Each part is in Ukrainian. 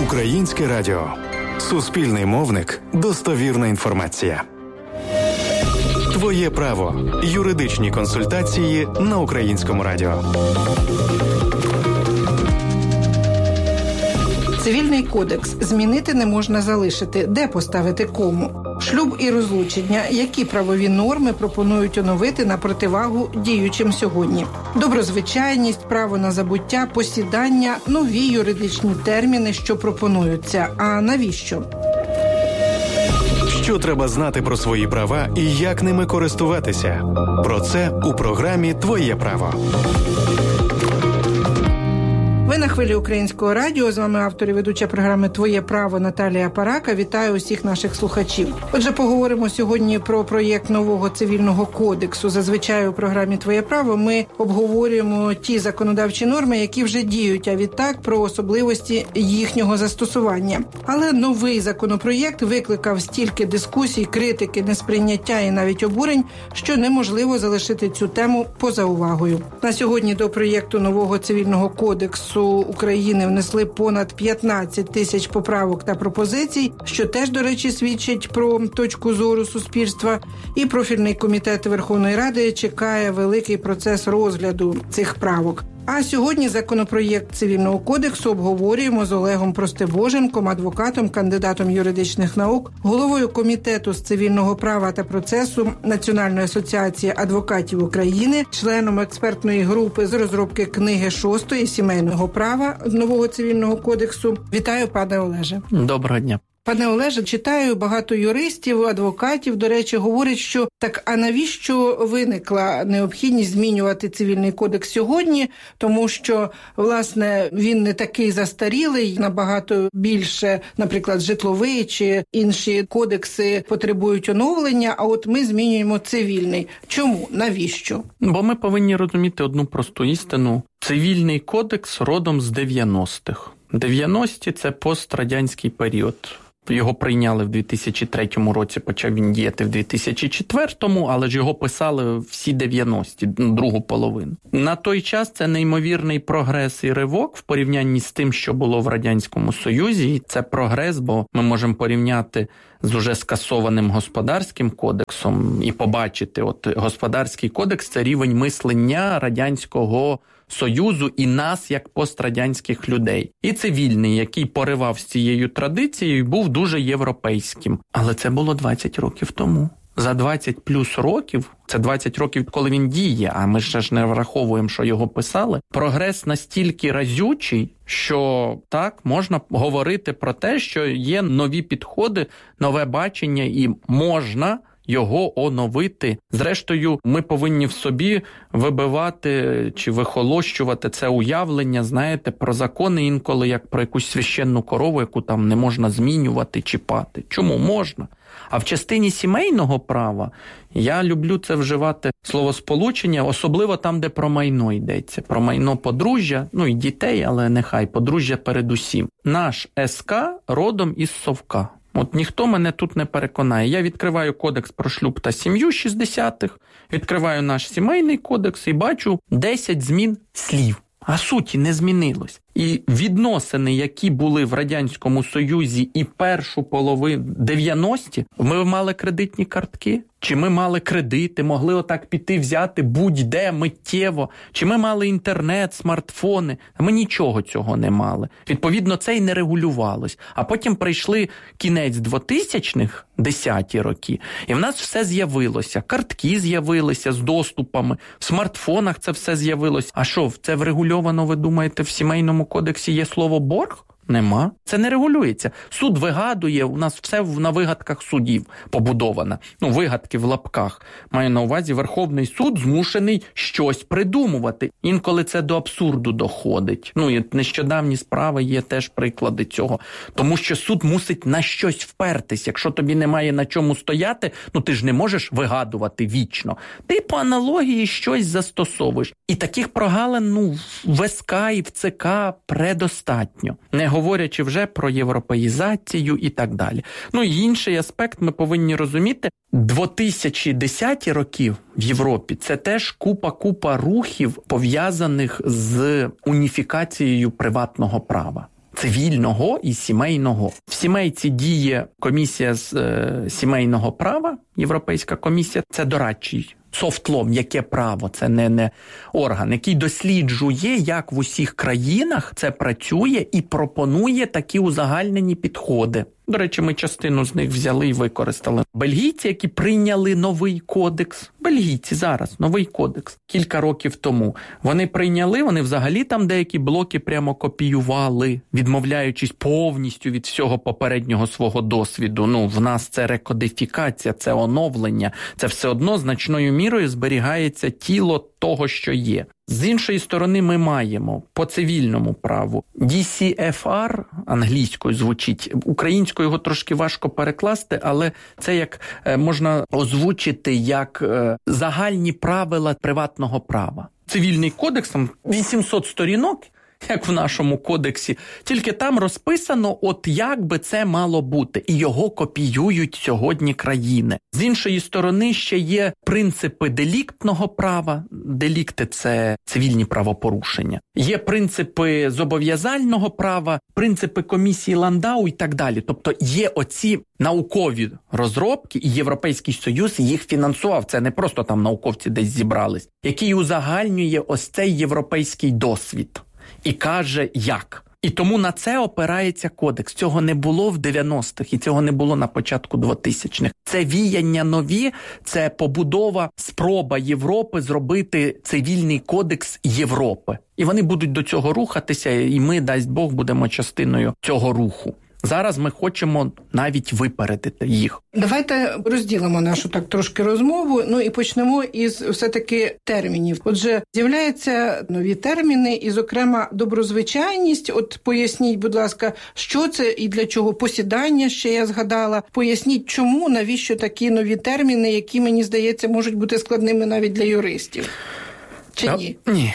Українське радіо. Суспільний мовник. Достовірна інформація. Твоє право. Юридичні консультації на Українському радіо. Цивільний кодекс змінити не можна залишити. Де поставити кому? Шлюб і розлучення. Які правові норми пропонують оновити на противагу діючим сьогодні? Доброзвичайність, право на забуття, посідання, нові юридичні терміни, що пропонуються. А навіщо? Що треба знати про свої права і як ними користуватися? Про це у програмі «Твоє право». Ви на хвилі Українського радіо. З вами автор і ведуча програми «Твоє право» Наталія Парака. Вітаю усіх наших слухачів. Отже, поговоримо сьогодні про проєкт нового цивільного кодексу. Зазвичай у програмі «Твоє право» ми обговорюємо ті законодавчі норми, які вже діють, а відтак про особливості їхнього застосування. Але новий законопроєкт викликав стільки дискусій, критики, несприйняття і навіть обурень, що неможливо залишити цю тему поза увагою. На сьогодні до проєкту нового цивільного кодексу України внесли понад 15 тисяч поправок та пропозицій, що теж, до речі, свідчить про точку зору суспільства. І профільний комітет Верховної Ради чекає великий процес розгляду цих правок. А сьогодні законопроєкт Цивільного кодексу обговорюємо з Олегом Простебоженком, адвокатом, кандидатом юридичних наук, головою Комітету з цивільного права та процесу Національної асоціації адвокатів України, членом експертної групи з розробки книги 6 сімейного права нового Цивільного кодексу. Вітаю, пане Олеже. Доброго дня. Пане Олеже, читаю, багато юристів, адвокатів, до речі, говорять, що так, а навіщо виникла необхідність змінювати цивільний кодекс сьогодні? Тому що, власне, він не такий застарілий, набагато більше, наприклад, житловий чи інші кодекси потребують оновлення, а от ми змінюємо цивільний. Чому? Навіщо? Бо ми повинні розуміти одну просту істину. Цивільний кодекс родом з 90-х. 90-ті – це пострадянський період. Його прийняли в 2003 році, почав він діяти в 2004, але ж його писали всі 90-ті, другу половину. На той час це неймовірний прогрес і ривок в порівнянні з тим, що було в Радянському Союзі. І це прогрес, бо ми можемо порівняти з уже скасованим Господарським кодексом і побачити, от Господарський кодекс – це рівень мислення Радянського Союзу і нас, як пострадянських людей. І цивільний, який поривав з цією традицією, був дуже європейським. Але це було 20 років тому. За 20 плюс років, це 20 років, коли він діє, а ми ще ж не враховуємо, що його писали, прогрес настільки разючий, що так, можна говорити про те, що є нові підходи, нове бачення і можна його оновити. Зрештою, ми повинні в собі вибивати чи вихолощувати це уявлення, знаєте, про закони інколи, як про якусь священну корову, яку там не можна змінювати, чіпати. Чому? Можна. А в частині сімейного права я люблю це вживати словосполучення, особливо там, де про майно йдеться. Про майно подружжя, і дітей, але нехай подружжя передусім. Наш СК родом із Совка. От ніхто мене тут не переконає. Я відкриваю кодекс про шлюб та сім'ю 60-х, відкриваю наш сімейний кодекс і бачу 10 змін слів. А суті не змінилось. І відносини, які були в Радянському Союзі і першу половину 90-ті, ми мали кредитні картки? Чи ми мали кредити, могли отак піти взяти будь-де миттєво? Чи ми мали інтернет, смартфони? Ми нічого цього не мали. Відповідно, це й не регулювалось. А потім прийшли кінець 2000-х, 10-ті роки, і в нас все з'явилося. Картки з'явилися з доступами, в смартфонах це все з'явилось. А що, це врегульовано, ви думаєте, в сімейному кодексі є слово «борг»? Нема. Це не регулюється. Суд вигадує, у нас все на вигадках судів побудовано. Вигадки в лапках. Маю на увазі, Верховний суд змушений щось придумувати. Інколи це до абсурду доходить. І нещодавні справи є теж приклади цього. Тому що суд мусить на щось впертись. Якщо тобі немає на чому стояти, ти ж не можеш вигадувати вічно. Ти по аналогії щось застосовуєш. І таких прогалин, в СК і в ЦК предостатньо. Не говорячи вже про європеїзацію і так далі. І інший аспект ми повинні розуміти. 2010 роки в Європі – це теж купа рухів, пов'язаних з уніфікацією приватного права. цивільного і сімейного. В сімейці діє комісія з сімейного права, Європейська комісія, це дорадчий софт-ло, м'яке право, це не орган, який досліджує, як в усіх країнах це працює і пропонує такі узагальнені підходи. До речі, ми частину з них взяли і використали. Бельгійці, які прийняли новий кодекс, бельгійці зараз, новий кодекс, кілька років тому, вони прийняли, вони взагалі там деякі блоки прямо копіювали, відмовляючись повністю від всього попереднього свого досвіду. В нас це рекодифікація, це оновлення, це все одно значною мірою зберігається тіло того, що є. З іншої сторони, ми маємо по цивільному праву DCFR, англійською звучить, українською його трошки важко перекласти, але це як можна озвучити як загальні правила приватного права. Цивільний кодекс, там 800 сторінок, як в нашому кодексі, тільки там розписано, як би це мало бути, і його копіюють сьогодні країни. З іншої сторони, ще є принципи деліктного права, делікти – це цивільні правопорушення, є принципи зобов'язального права, принципи комісії Ландау і так далі. Тобто є оці наукові розробки, і Європейський Союз їх фінансував, це не просто там науковці десь зібрались, який узагальнює ось цей європейський досвід. І каже, як. І тому на це опирається кодекс. Цього не було в 90-х, і цього не було на початку 2000-х. Це віяння нові, це побудова, спроба Європи зробити цивільний кодекс Європи. І вони будуть до цього рухатися, і ми, дасть Бог, будемо частиною цього руху. Зараз ми хочемо навіть випередити їх. Давайте розділимо нашу так трошки розмову, і почнемо із все-таки термінів. Отже, з'являються нові терміни і, зокрема, доброзвичайність. От поясніть, будь ласка, що це і для чого? Посідання, ще я згадала. Поясніть, чому, навіщо такі нові терміни, які, мені здається, можуть бути складними навіть для юристів. Чи ні? Ні.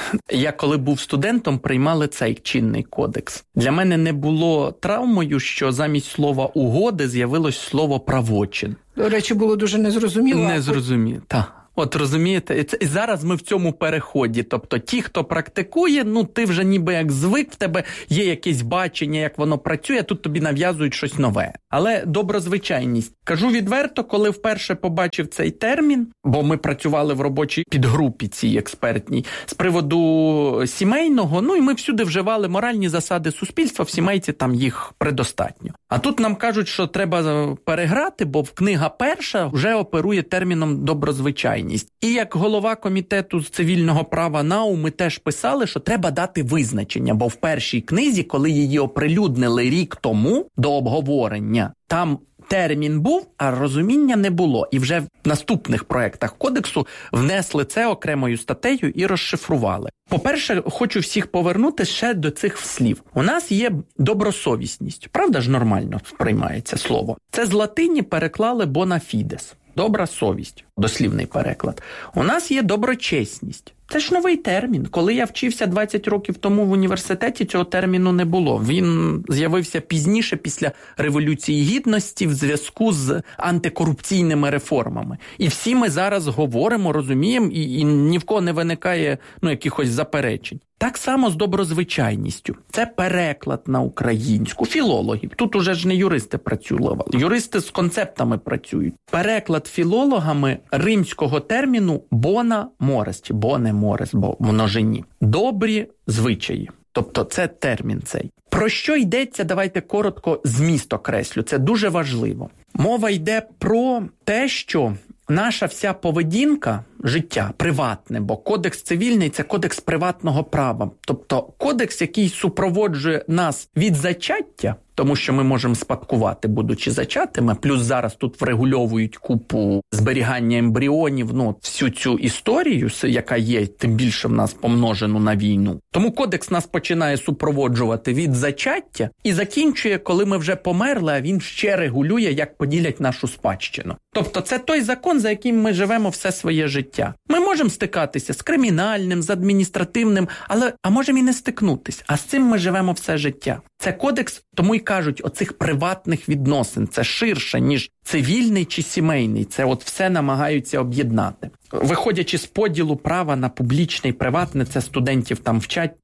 Я коли був студентом, приймали цей чинний кодекс. Для мене не було травмою, що замість слова «угоди» з'явилось слово «правочин». До речі, було дуже незрозуміло. Незрозуміло, так. От розумієте, і зараз ми в цьому переході. Тобто ті, хто практикує, ти вже ніби як звик, в тебе є якесь бачення, як воно працює, тут тобі нав'язують щось нове. Але доброзвичайність. Кажу відверто, коли вперше побачив цей термін, бо ми працювали в робочій підгрупі цій експертній, з приводу сімейного, і ми всюди вживали моральні засади суспільства, в сімейці там їх предостатньо. А тут нам кажуть, що треба переграти, бо книга перша вже оперує терміном доброзвичайність. І як голова комітету з цивільного права НАУ ми теж писали, що треба дати визначення, бо в першій книзі, коли її оприлюднили рік тому до обговорення, там термін був, а розуміння не було. І вже в наступних проєктах кодексу внесли це окремою статтею і розшифрували. По-перше, хочу всіх повернути ще до цих слів. У нас є добросовісність. Правда ж нормально сприймається слово? Це з латині переклали bona fides. Добра совість. Дослівний переклад. У нас є доброчесність. Це ж новий термін. Коли я вчився 20 років тому в університеті, цього терміну не було. Він з'явився пізніше, після Революції Гідності, в зв'язку з антикорупційними реформами. І всі ми зараз говоримо, розуміємо, і ні в кого не виникає якихось заперечень. Так само з доброзвичайністю. Це переклад на українську філологів. Тут уже ж не юристи працювали. Юристи з концептами працюють. Переклад філологами римського терміну «bona mores», чи «bone mores», бо в множині. Добрі звичаї. Тобто це термін цей. Про що йдеться, давайте коротко зміст окреслю. Це дуже важливо. Мова йде про те, що наша вся поведінка, життя, приватне, бо кодекс цивільний – це кодекс приватного права. Тобто кодекс, який супроводжує нас від зачаття, тому що ми можемо спадкувати, будучи зачатими, плюс зараз тут врегульовують купу зберігання ембріонів, всю цю історію, яка є, тим більше в нас помножену на війну. Тому кодекс нас починає супроводжувати від зачаття і закінчує, коли ми вже померли, а він ще регулює, як поділять нашу спадщину. Тобто це той закон, за яким ми живемо все своє життя. Ми можемо стикатися з кримінальним, з адміністративним, а можемо і не стикнутися. А з цим ми живемо все життя. Це кодекс, тому й кажуть, оцих приватних відносин. Це ширше, ніж цивільний чи сімейний. Це все намагаються об'єднати. Виходячи з поділу права на публічне і приватне, це студентів там вчать,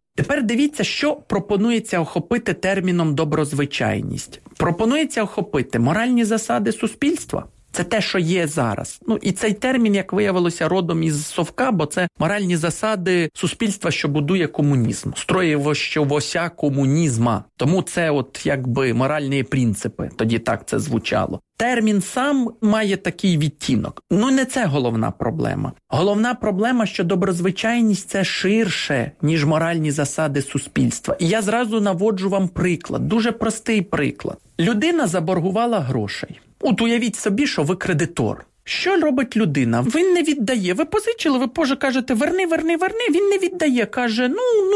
Тепер дивіться, що пропонується охопити терміном доброзвичайність. Пропонується охопити моральні засади суспільства. Це те, що є зараз. І цей термін, як виявилося, родом із совка, бо це моральні засади суспільства, що будує комунізм. Строєвощовося комунізма. Тому це якби моральні принципи. Тоді так це звучало. Термін сам має такий відтінок. Не це головна проблема. Головна проблема, що доброзвичайність – це ширше, ніж моральні засади суспільства. І я зразу наводжу вам приклад, дуже простий приклад. Людина заборгувала грошей. Уявіть собі, що ви кредитор. Що робить людина? Він не віддає. Ви позичили, ви кажете, верни. Він не віддає, каже,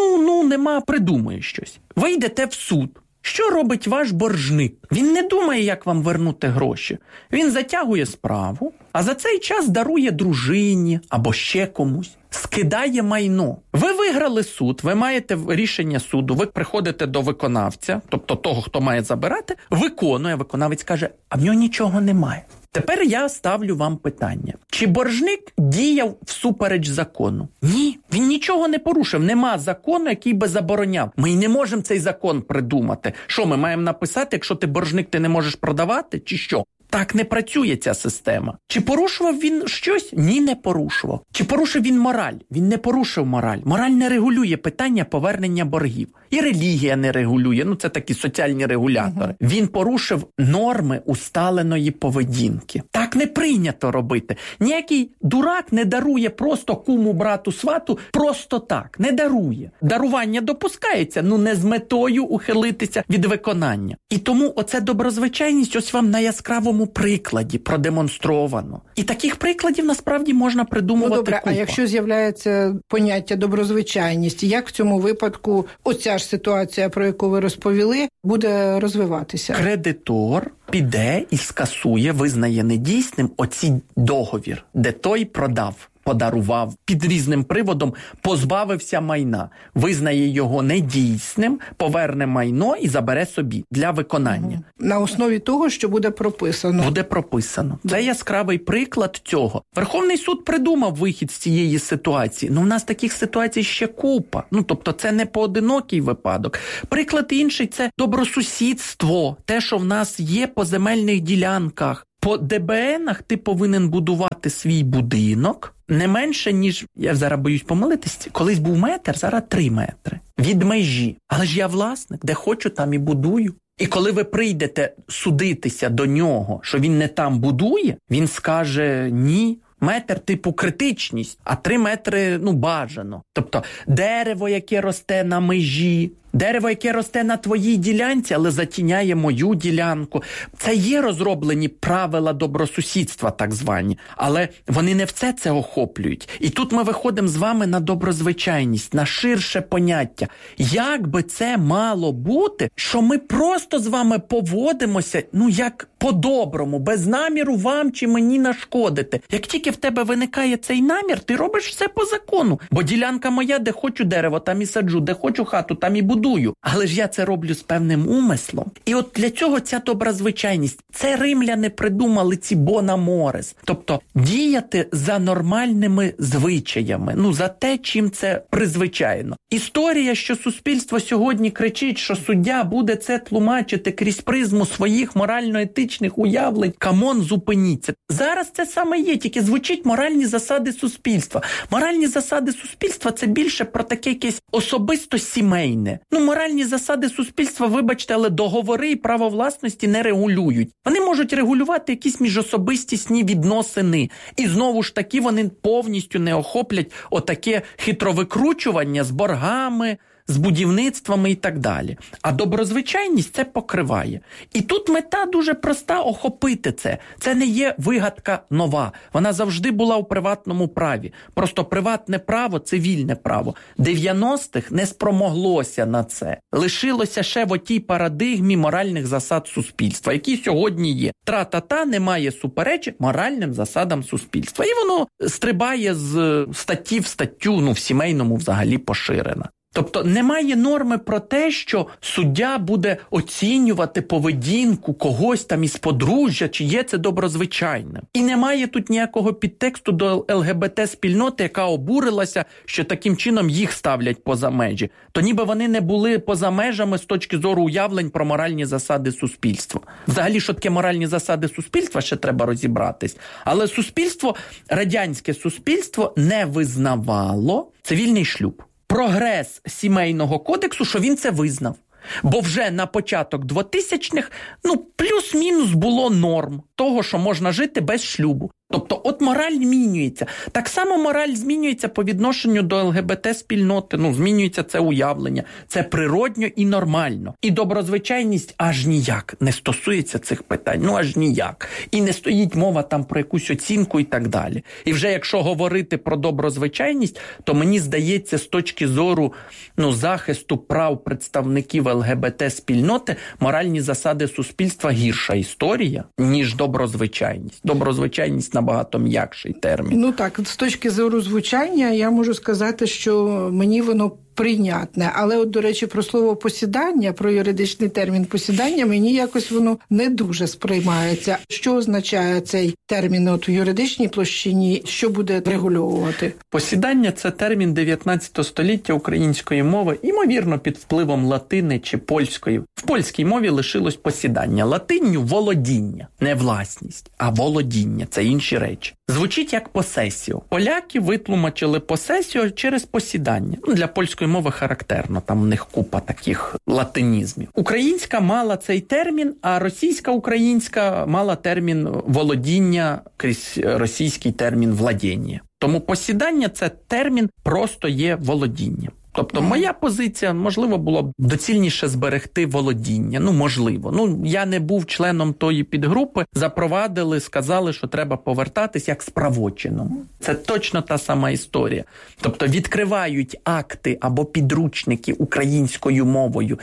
нема, придумає щось. Ви йдете в суд. Що робить ваш боржник? Він не думає, як вам вернути гроші. Він затягує справу, а за цей час дарує дружині або ще комусь. Скидає майно. Ви виграли суд, ви маєте рішення суду, ви приходите до виконавця, тобто того, хто має забирати, виконує, виконавець каже, а в нього нічого немає. Тепер я ставлю вам питання. Чи боржник діяв всупереч закону? Ні, він нічого не порушив. Нема закону, який би забороняв. Ми й не можемо цей закон придумати. Що, ми маємо написати, якщо ти боржник, ти не можеш продавати, чи що? Так не працює ця система. Чи порушував він щось? Ні, не порушував. Чи порушив він мораль? Він не порушив мораль. Мораль не регулює питання повернення боргів. І релігія не регулює. Це такі соціальні регулятори. Він порушив норми усталеної поведінки. Так не прийнято робити. Ніякий дурак не дарує просто куму, брату, свату просто так. Не дарує. Дарування допускається, не з метою ухилитися від виконання. І тому оце доброзвичайність ось вам на яскравому прикладі продемонстровано. І таких прикладів насправді можна придумувати добре, купа. А якщо з'являється поняття доброзвичайність, як в цьому випадку оця ж ситуація, про яку ви розповіли, буде розвиватися? Кредитор піде і скасує, визнає недійсним оцій договір, де той продав, подарував, під різним приводом позбавився майна, визнає його недійсним, поверне майно і забере собі для виконання. На основі того, що буде прописано. Буде прописано. Це яскравий приклад цього. Верховний суд придумав вихід з цієї ситуації. В нас таких ситуацій ще купа. Тобто це не поодинокий випадок. Приклад інший – це добросусідство. Те, що в нас є по земельних ділянках. По ДБНах ти повинен будувати свій будинок не менше, ніж, я зараз боюсь помилитись, колись був метр, зараз 3 метри. Від межі. Але ж я власник, де хочу, там і будую. І коли ви прийдете судитися до нього, що він не там будує, він скаже ні. Метр типу критичність, а 3 метри, бажано. Тобто дерево, яке росте на межі, дерево, яке росте на твоїй ділянці, але затіняє мою ділянку. Це є розроблені правила добросусідства, так звані, але вони не все це охоплюють. І тут ми виходимо з вами на доброзвичайність, на ширше поняття. Як би це мало бути, що ми просто з вами поводимося, як по-доброму, без наміру вам чи мені нашкодити. Як тільки в тебе виникає цей намір, ти робиш все по закону. Бо ділянка моя, де хочу дерево, там і саджу, де хочу хату, там і будую. Але ж я це роблю з певним умислом. І от для цього ця доброзвичайність. Це римляни придумали ці bona mores. Тобто діяти за нормальними звичаями. За те, чим це призвичайно. Історія, що суспільство сьогодні кричить, що суддя буде це тлумачити крізь призму своїх морально-етичних уявлень. Камон, зупиніться. Зараз це саме є, тільки звучить моральні засади суспільства. Моральні засади суспільства – це більше про таке якесь особисто сімейне. Моральні засади суспільства, вибачте, але договори і право власності не регулюють. Вони можуть регулювати якісь міжособистісні відносини. І знову ж таки вони повністю не охоплять отаке хитровикручування з боргами, з будівництвами і так далі. А доброзвичайність це покриває. І тут мета дуже проста – охопити це. Це не є вигадка нова. Вона завжди була у приватному праві. Просто приватне право – цивільне право. 90-х не спромоглося на це. Лишилося ще в отій парадигмі моральних засад суспільства, які сьогодні є. Тра-та-та немає суперечі моральним засадам суспільства. І воно стрибає з статті в статтю, в сімейному взагалі поширено. Тобто немає норми про те, що суддя буде оцінювати поведінку когось там із подружжя, чи є це доброзвичайним. І немає тут ніякого підтексту до ЛГБТ-спільноти, яка обурилася, що таким чином їх ставлять поза межі. То ніби вони не були поза межами з точки зору уявлень про моральні засади суспільства. Взагалі, що таке моральні засади суспільства, ще треба розібратись. Але суспільство, радянське суспільство не визнавало цивільний шлюб. Прогрес сімейного кодексу, що він це визнав. Бо вже на початок 2000-х, плюс-мінус було норм того, що можна жити без шлюбу. Тобто, от мораль змінюється. Так само мораль змінюється по відношенню до ЛГБТ-спільноти. Змінюється це уявлення. Це природньо і нормально. І доброзвичайність аж ніяк не стосується цих питань. Аж ніяк. І не стоїть мова там про якусь оцінку і так далі. І вже якщо говорити про доброзвичайність, то мені здається, з точки зору захисту прав представників ЛГБТ-спільноти, моральні засади суспільства гірша історія, ніж доброзвичайність. Доброзвичайність набагато м'якший термін. Так, з точки зору звучання я можу сказати, що мені воно прийнятне. Але от, до речі, про слово посідання, про юридичний термін посідання, мені якось воно не дуже сприймається. Що означає цей термін в юридичній площині? Що буде регульовувати? Посідання – це термін 19 століття української мови, ймовірно, під впливом латини чи польської. В польській мові лишилось посідання. Латинню – володіння. Не власність, а володіння. Це інші речі. Звучить як посесіо. Поляки витлумачили посесіо через посідання. Для польської мови характерно, там в них купа таких латинізмів. Українська мала цей термін, а російська-українська мала термін володіння крізь російський термін владіння. Тому посідання – це термін просто є володінням. Тобто моя позиція, можливо, було б доцільніше зберегти володіння. Можливо. Я не був членом тої підгрупи. Запровадили, сказали, що треба повертатись як з правочином. Це точно та сама історія. Тобто відкривають акти або підручники українською мовою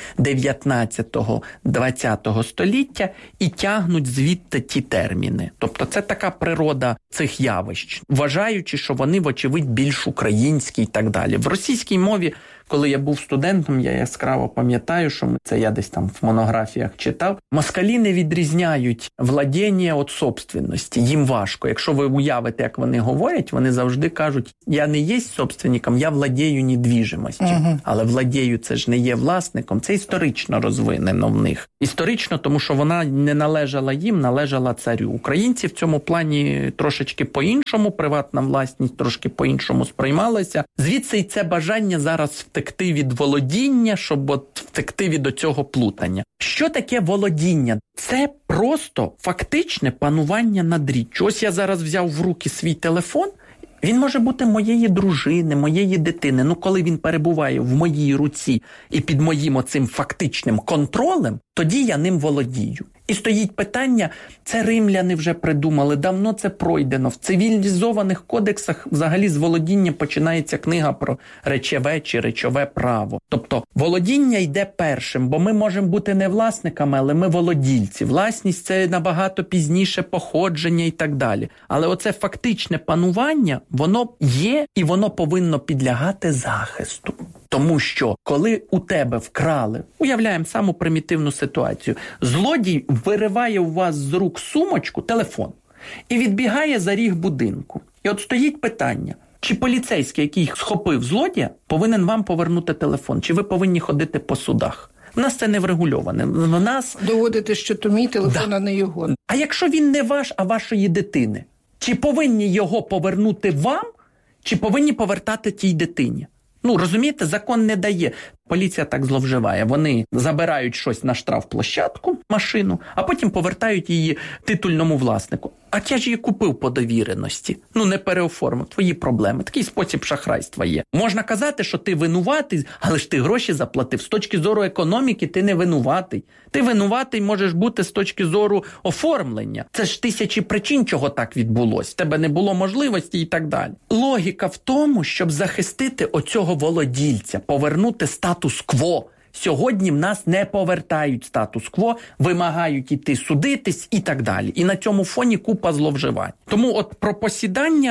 19-20 століття і тягнуть звідти ті терміни. Тобто це така природа цих явищ, вважаючи, що вони, вочевидь, більш українські і так далі. В російській мові, коли я був студентом, я яскраво пам'ятаю, що це я десь там в монографіях читав, москалі не відрізняють владіння від собственності. Їм важко. Якщо ви уявите, як вони говорять, вони завжди кажуть, я не є собственником, я владію недвіжимостю. Але владію це ж не є власником. Це історично розвинено в них. Історично, тому що вона не належала їм, належала царю. Українці в цьому плані трошечки по-іншому, приватна власність трошки по-іншому сприймалася. Звідси і це бажання зараз втекти від володіння, щоб втекти від оцього плутання. Що таке володіння? Це просто фактичне панування над річчю. Ось я зараз взяв в руки свій телефон, він може бути моєї дружини, моєї дитини. Коли він перебуває в моїй руці і під моїм оцим фактичним контролем, тоді я ним володію. І стоїть питання, це римляни вже придумали, давно це пройдено. В цивілізованих кодексах взагалі з володіння починається книга про речове чи речове право. Тобто володіння йде першим, бо ми можемо бути не власниками, але ми володільці. Власність – це набагато пізніше походження і так далі. Але оце фактичне панування, воно є і воно повинно підлягати захисту. Тому що, коли у тебе вкрали, уявляємо саму примітивну ситуацію, злодій вириває у вас з рук сумочку, телефон, і відбігає за ріг будинку. І от стоїть питання, чи поліцейський, який схопив злодія, повинен вам повернути телефон, чи ви повинні ходити по судах? В нас це не врегульоване. В нас доводити, що то мій телефон, а не його. А якщо він не ваш, а вашої дитини, чи повинні його повернути вам, чи повинні повертати тій дитині? Розумієте, закон не дає. Поліція так зловживає. Вони забирають щось на штрафплощадку, машину, а потім повертають її титульному власнику. А я ж її купив по довіреності. Не переоформив. Твої проблеми. Такий спосіб шахрайства є. Можна казати, що ти винуватий, але ж ти гроші заплатив. З точки зору економіки ти не винуватий. Ти винуватий можеш бути з точки зору оформлення. Це ж тисячі причин, чого так відбулось. Тебе не було можливості і так далі. Логіка в тому, щоб захистити оцього володільця, повернути статус-кво. Сьогодні в нас не повертають статус-кво, вимагають іти судитись і так далі. І на цьому фоні купа зловживань. Тому от про посідання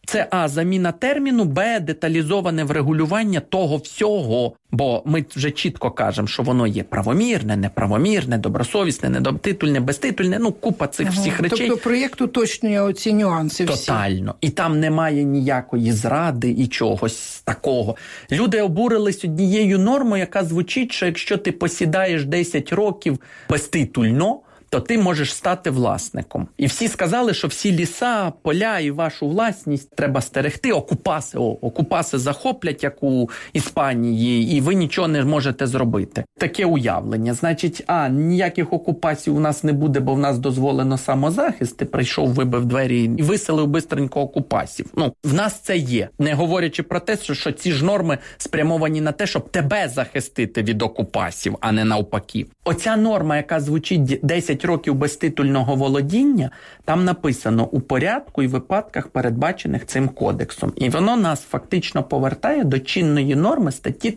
Це А, заміна терміну, Б, деталізоване врегулювання того всього. Бо ми вже чітко кажемо, що воно є правомірне, неправомірне, добросовісне, недотитульне, безтитульне, купа цих всіх речей. Тобто проєкт уточнює оці нюанси всі. Тотально. І там немає ніякої зради і чогось такого. Люди обурились однією нормою, яка звучить, що якщо ти посідаєш 10 років безтитульно, то ти можеш стати власником. І всі сказали, що всі ліса, поля і вашу власність треба стерегти. Окупаси захоплять, як у Іспанії, і ви нічого не можете зробити. Таке уявлення. Значить, ніяких окупацій у нас не буде, бо в нас дозволено самозахист. Ти прийшов, вибив двері і виселив бистренько окупасів. В нас це є. Не говорячи про те, що ці ж норми спрямовані на те, щоб тебе захистити від окупасів, а не навпаки. Оця норма, яка звучить 10 років безтитульного володіння, там написано у порядку і випадках, передбачених цим кодексом. І воно нас фактично повертає до чинної норми статті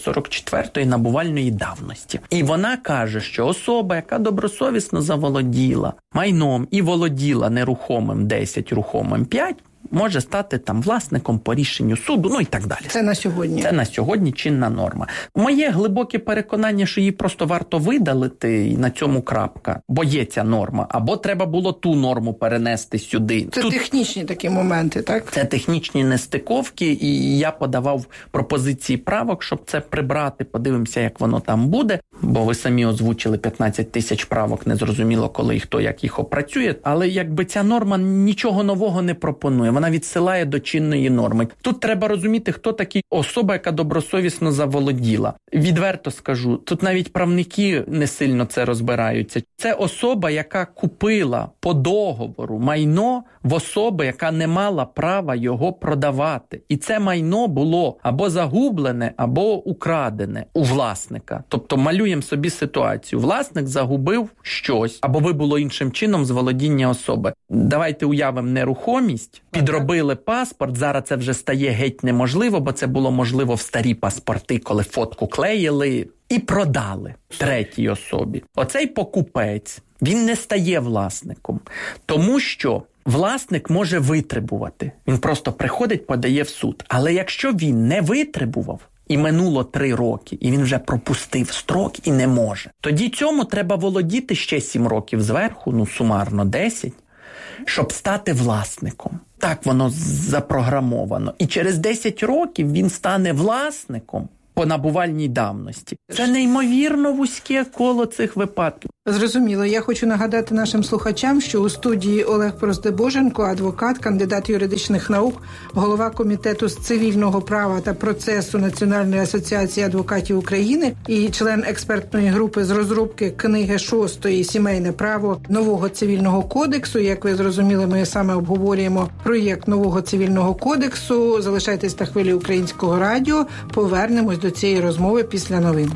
344 набувальної давності. І вона каже, що особа, яка добросовісно заволоділа майном і володіла нерухомим 10, рухомим 5, може стати там власником по рішенню суду, і так далі. Це на сьогодні? Це на сьогодні чинна норма. Моє глибоке переконання, що її просто варто видалити, і на цьому крапка. Бо є ця норма. Або треба було ту норму перенести сюди. Це технічні такі моменти, так? Це технічні нестиковки, і я подавав пропозиції правок, щоб це прибрати. Подивимося, як воно там буде. Бо ви самі озвучили 15 тисяч правок, незрозуміло, коли і хто як їх опрацює. Але якби ця норма нічого нового не пропонує. Вона відсилає до чинної норми. Тут треба розуміти, хто такий особа, яка добросовісно заволоділа. Відверто скажу, тут навіть правники не сильно це розбираються. Це особа, яка купила по договору майно в особи, яка не мала права його продавати. І це майно було або загублене, або украдене у власника. Тобто малюємо собі ситуацію. Власник загубив щось, або вибуло іншим чином з володіння особи. Давайте уявимо нерухомість, підробили паспорт, зараз це вже стає геть неможливо, бо це було можливо в старі паспорти, коли фотку клеїли, і продали третій особі. Оцей покупець, він не стає власником, тому що власник може витребувати. Він просто приходить, подає в суд. Але якщо він не витребував, і минуло 3 роки, і він вже пропустив строк і не може, тоді цьому треба володіти ще 7 років зверху, сумарно 10, щоб стати власником. Так воно запрограмовано. І через 10 років він стане власником по набувальній давності. Це неймовірно вузьке коло цих випадків. Зрозуміло. Я хочу нагадати нашим слухачам, що у студії Олег Проздебоженко, адвокат, кандидат юридичних наук, голова Комітету з цивільного права та процесу Національної асоціації адвокатів України і член експертної групи з розробки книги 6-ї «Сімейне право нового цивільного кодексу». Як ви зрозуміли, ми саме обговорюємо проєкт нового цивільного кодексу. Залишайтесь на хвилі Українського радіо. Повернемось до цієї розмови після новин.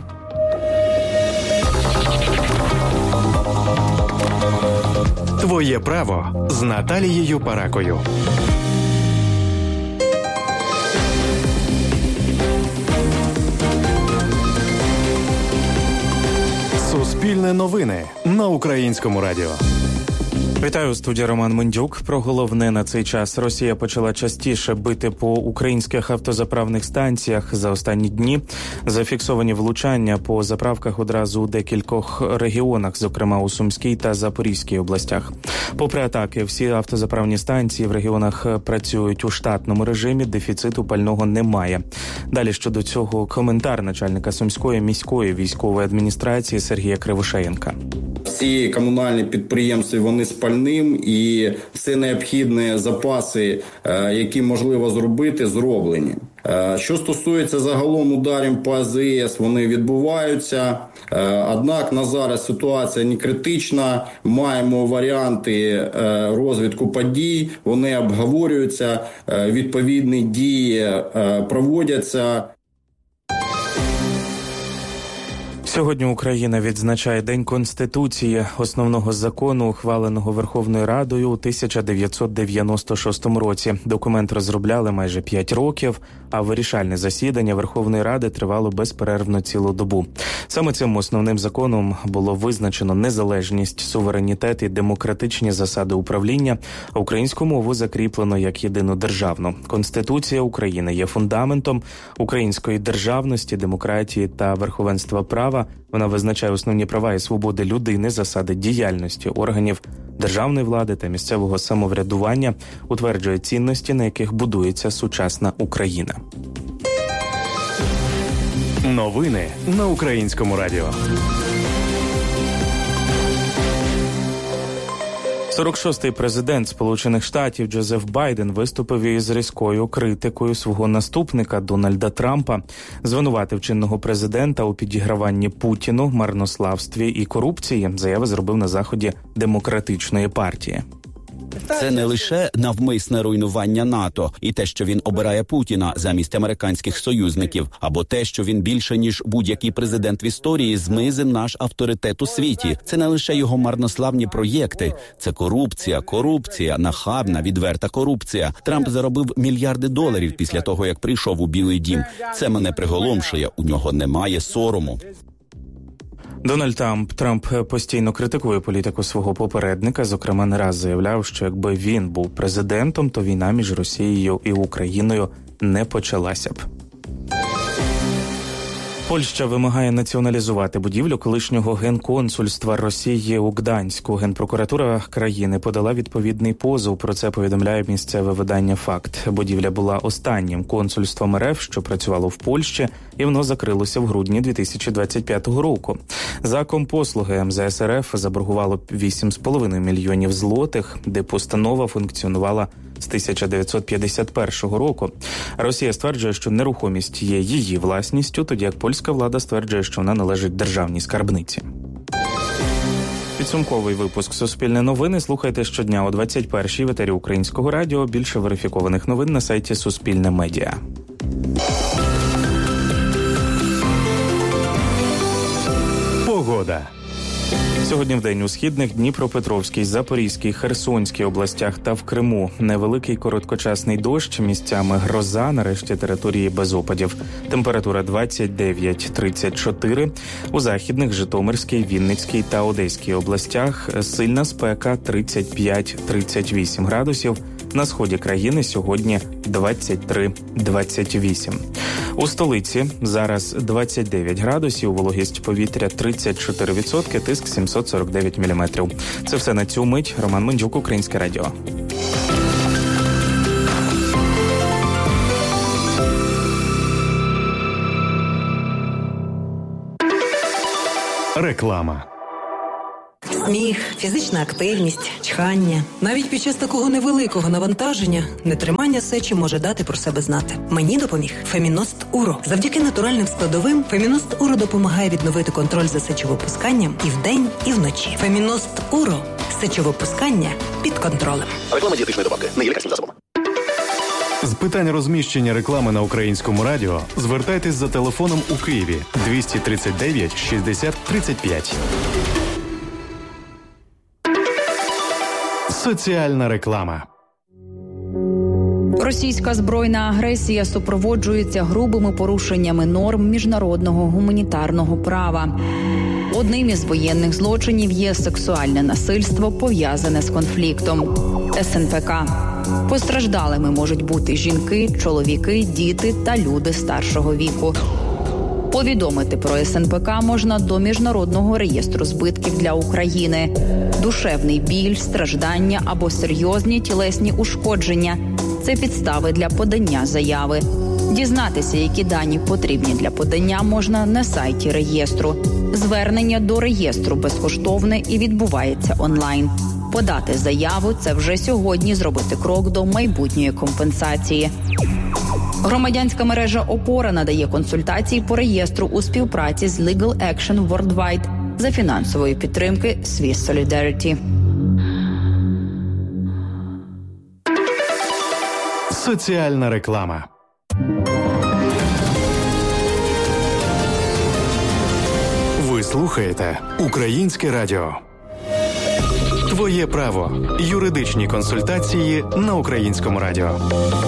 Твоє право з Наталією Паракою. Суспільне новини на Українському радіо. Вітаю, у студії Роман Мендюк. Про головне на цей час. Росія почала частіше бити по українських автозаправних станціях за останні дні. Зафіксовані влучання по заправках одразу у декількох регіонах, зокрема у Сумській та Запорізькій областях. Попри атаки, всі автозаправні станції в регіонах працюють у штатному режимі, дефіциту пального немає. Далі щодо цього коментар начальника Сумської міської військової адміністрації Сергія Кривошеєнка. Всі комунальні підприємства, вони з пальним, і все необхідні запаси, які можливо зробити, зроблені. Що стосується загалом ударів по АЗС, вони відбуваються. Однак на зараз ситуація не критична. Маємо варіанти розвитку подій, вони обговорюються, відповідні дії проводяться. Сьогодні Україна відзначає День Конституції, основного закону, ухваленого Верховною Радою у 1996 році. Документ розробляли майже 5 років, а вирішальне засідання Верховної Ради тривало безперервно цілу добу. Саме цим основним законом було визначено незалежність, суверенітет і демократичні засади управління, а українську мову закріплено як єдину державну. Конституція України є фундаментом української державності, демократії та верховенства права. Вона визначає основні права і свободи людини, засади діяльності органів державної влади та місцевого самоврядування, утверджує цінності, на яких будується сучасна Україна. Новини на Українському радіо. 46-й президент Сполучених Штатів Джозеф Байден виступив із різкою критикою свого наступника Дональда Трампа, звинуватив чинного президента у підіграванні Путіну, марнославстві і корупції, заяви зробив на заході Демократичної партії. Це не лише навмисне руйнування НАТО і те, що він обирає Путіна замість американських союзників, або те, що він більше, ніж будь-який президент в історії, знизив наш авторитет у світі. Це не лише його марнославні проєкти. Це корупція, нахабна, відверта корупція. Трамп заробив мільярди доларів після того, як прийшов у Білий дім. Це мене приголомшує. У нього немає сорому. Дональд Трамп постійно критикує політику свого попередника, зокрема не раз заявляв, що якби він був президентом, то війна між Росією і Україною не почалася б. Польща вимагає націоналізувати будівлю колишнього генконсульства Росії у Гданську. Генпрокуратура країни подала відповідний позов. Про це повідомляє місцеве видання «Факт». Будівля була останнім консульством РФ, що працювало в Польщі, і воно закрилося в грудні 2025 року. За компослуги МЗС РФ заборгувало 8,5 мільйонів злотих, де постанова функціонувала з 1951 року. Росія стверджує, що нерухомість є її власністю, тоді як польська влада стверджує, що вона належить державній скарбниці. Підсумковий випуск «Суспільне новини» слухайте щодня о 21-й в етері Українського радіо. Більше верифікованих новин на сайті Суспільне Медіа. Погода. Сьогодні вдень у східних Дніпропетровській, Запорізькій, Херсонській областях та в Криму невеликий короткочасний дощ, місцями гроза, нарешті території без опадів. Температура 29-34. У західних Житомирській, Вінницькій та Одеській областях сильна спека 35-38 градусів. На сході країни сьогодні 23-28. У столиці зараз 29 градусів, вологість повітря 34%, тиск 749 міліметрів. Це все на цю мить. Роман Мендюк, Українське радіо. Реклама. Сміх, фізична активність, чхання. Навіть під час такого невеликого навантаження нетримання сечі може дати про себе знати. Мені допоміг Феміност Уро. Завдяки натуральним складовим Феміност Уро допомагає відновити контроль за сечовипусканням і вдень, і вночі. Феміност Уро. Сечовипускання під контролем. Реклама дієтичної добавки. Не є лікарським засобом. З питань розміщення реклами на Українському радіо звертайтесь за телефоном у Києві 239 60 35. Соціальна реклама. Російська збройна агресія супроводжується грубими порушеннями норм міжнародного гуманітарного права. Одним із воєнних злочинів є сексуальне насильство, пов'язане з конфліктом. СНПК. Постраждалими можуть бути жінки, чоловіки, діти та люди старшого віку. Повідомити про СНПК можна до Міжнародного реєстру збитків для України. Душевний біль, страждання або серйозні тілесні ушкодження – це підстави для подання заяви. Дізнатися, які дані потрібні для подання, можна на сайті реєстру. Звернення до реєстру безкоштовне і відбувається онлайн. Подати заяву – це вже сьогодні зробити крок до майбутньої компенсації. Громадянська мережа «Опора» надає консультації по реєстру у співпраці з Legal Action Worldwide за фінансової підтримки Swiss Solidarity. Соціальна реклама. В слухаєте Українське радіо. Твоє право. Юридичні консультації на Українському радіо.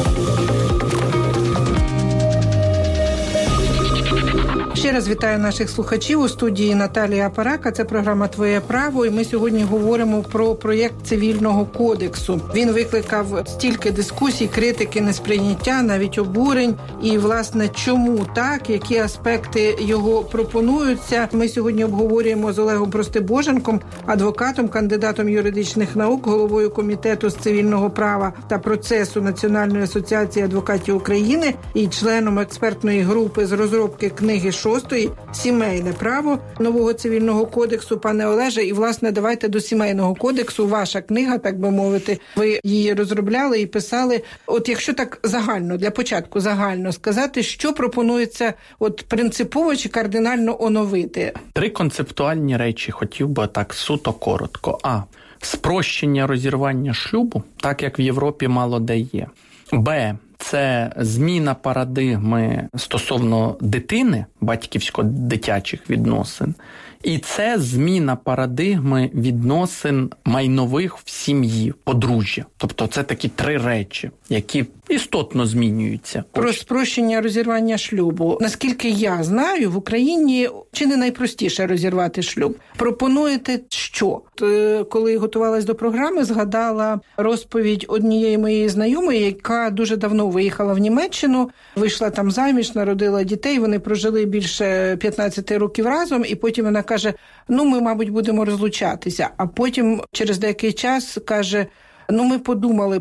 Ще раз вітаю наших слухачів. У студії Наталія Апарака. Це програма «Твоє право». І ми сьогодні говоримо про проєкт Цивільного кодексу. Він викликав стільки дискусій, критики, несприйняття, навіть обурень. І, власне, чому так, які аспекти його пропонуються, ми сьогодні обговорюємо з Олегом Простибоженком, адвокатом, кандидатом юридичних наук, головою комітету з цивільного права та процесу Національної асоціації адвокатів України і членом експертної групи з розробки книги 6-ї «Сімейне право» нового цивільного кодексу. Пане Олеже, і, власне, давайте до Сімейного кодексу. Ваша книга, так би мовити, ви її розробляли і писали. От якщо так загально, для початку загально сказати, що пропонується от принципово чи кардинально оновити? 3 концептуальні речі хотів би так суто коротко. А. Спрощення розірвання шлюбу, так як в Європі мало де є. Б. Це зміна парадигми стосовно дитини, батьківсько-дитячих відносин. І це зміна парадигми відносин майнових в сім'ї, подружжя. Тобто це такі 3 речі, які істотно змінюються. Про спрощення розірвання шлюбу. Наскільки я знаю, в Україні чи не найпростіше розірвати шлюб. Пропонуєте що? Коли готувалась до програми, згадала розповідь однієї моєї знайомої, яка дуже давно виїхала в Німеччину, вийшла там заміж, народила дітей, вони прожили більше 15 років разом, і потім вона каже, ми, мабуть, будемо розлучатися. А потім через деякий час каже, ми подумали,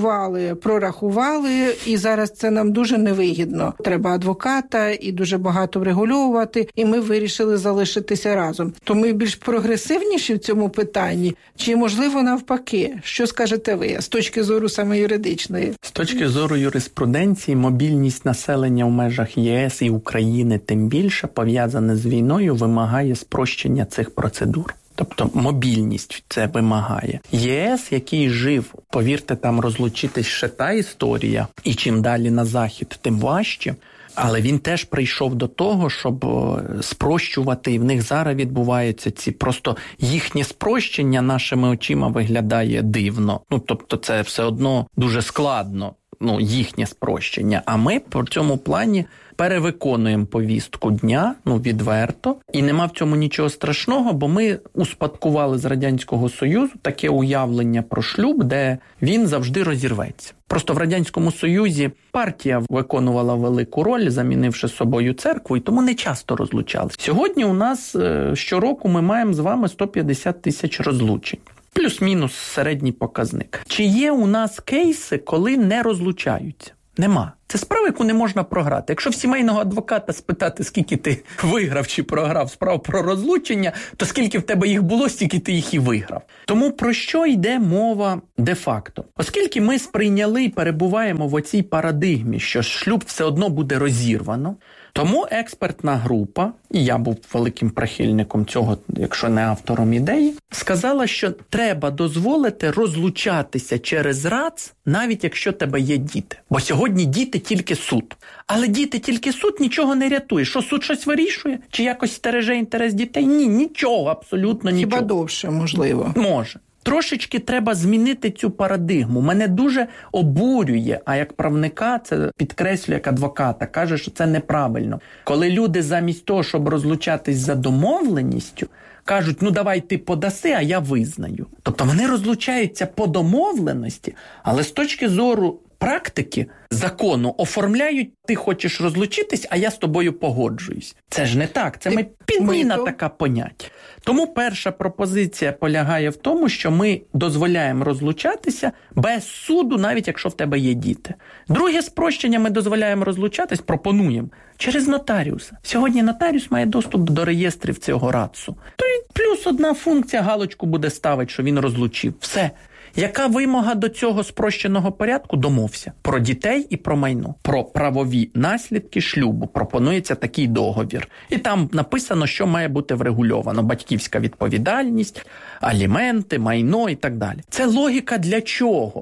прорахували, і зараз це нам дуже невигідно. Треба адвоката і дуже багато врегульовувати, і ми вирішили залишитися разом. То ми більш прогресивніші в цьому питанні? Чи, можливо, навпаки? Що скажете ви з точки зору саме юридичної? З точки зору юриспруденції, мобільність населення в межах єС і України тим більше пов'язане з війною вимагає спрощення цих процедур. Тобто мобільність це вимагає. ЄС, який жив, повірте, там розлучитись ще та історія, і чим далі на захід, тим важче. Але він теж прийшов до того, щоб спрощувати, і в них зараз відбуваються ці, просто їхнє спрощення нашими очима виглядає дивно. Тобто це все одно дуже складно, їхнє спрощення. А ми по цьому плані перевиконуємо повістку дня, відверто. І нема в цьому нічого страшного, бо ми успадкували з Радянського Союзу таке уявлення про шлюб, де він завжди розірветься. Просто в Радянському Союзі партія виконувала велику роль, замінивши собою церкву, і тому не часто розлучалися. Сьогодні у нас щороку ми маємо з вами 150 тисяч розлучень. Плюс-мінус середній показник. Чи є у нас кейси, коли не розлучаються? Нема. Це справа, яку не можна програти. Якщо в сімейного адвоката спитати, скільки ти виграв чи програв справ про розлучення, то скільки в тебе їх було, стільки ти їх і виграв. Тому про що йде мова де-факто? Оскільки ми сприйняли і перебуваємо в оцій парадигмі, що шлюб все одно буде розірвано, тому експертна група, і я був великим прихильником цього, якщо не автором ідеї, сказала, що треба дозволити розлучатися через РАЦ, навіть якщо тебе є діти. Бо сьогодні діти тільки суд. Але діти тільки суд нічого не рятує. Що суд щось вирішує? Чи якось стереже інтерес дітей? Ні, нічого, абсолютно нічого. Хіба довше, можливо? Може. Трошечки треба змінити цю парадигму. Мене дуже обурює, а як правника це підкреслює, як адвоката, каже, що це неправильно. Коли люди замість того, щоб розлучатись за домовленістю, кажуть, давай ти подаси, а я визнаю. Тобто вони розлучаються по домовленості, але з точки зору практики закону оформляють, ти хочеш розлучитись, а я з тобою погоджуюсь. Це ж не так, це підміна така поняття. Тому перша пропозиція полягає в тому, що ми дозволяємо розлучатися без суду, навіть якщо в тебе є діти. Друге спрощення, ми дозволяємо розлучатись, пропонуємо через нотаріуса. Сьогодні нотаріус має доступ до реєстрів цього РАЦу. То й плюс одна функція, галочку буде ставити, що він розлучив. Все. Яка вимога до цього спрощеного порядку? Домовся. Про дітей і про майно. Про правові наслідки шлюбу пропонується такий договір. І там написано, що має бути врегульовано. Батьківська відповідальність, аліменти, майно і так далі. Це логіка для чого?